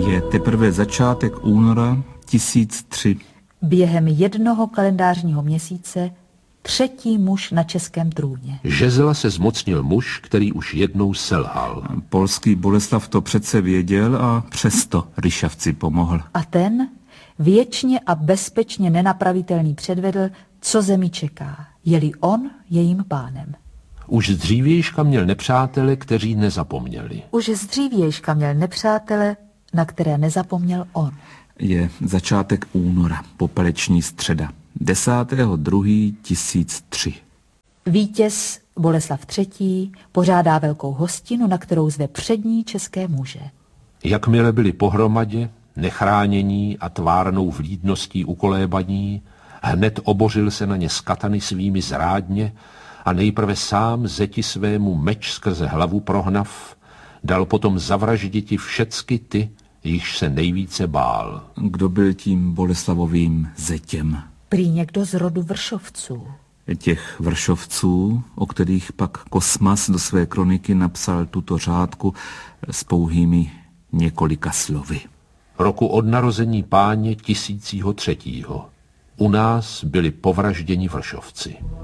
Je teprve začátek února 1003. Během jednoho kalendářního měsíce třetí muž na českém trůně. Žezla se zmocnil muž, který už jednou selhal. Polský Boleslav to přece věděl a přesto Ryšavci pomohl. A ten věčně a bezpečně nenapravitelný předvedl, co zemi čeká, je-li on jejím pánem. Už z dřívějška měl nepřátele, kteří nezapomněli. Už z dřívějška měl nepřátele, na které nezapomněl on. Je začátek února, popeleční středa, 10.2.1003. Vítěz Boleslav III. Pořádá velkou hostinu, na kterou zve přední české muže. Jakmile byli pohromadě, nechránění a tvárnou vlídností ukolébaní, hned obořil se na ně s katany svými zrádně a nejprve sám zeti svému meč skrze hlavu prohnav, dal potom zavražditi všecky ty, jichž se nejvíce bál. Kdo byl tím Boleslavovým zetěm? Prý někdo z rodu Vršovců. Těch Vršovců, o kterých pak Kosmas do své kroniky napsal tuto řádku s pouhými několika slovy. Roku od narození páně 1003. U nás byli povražděni Vršovci.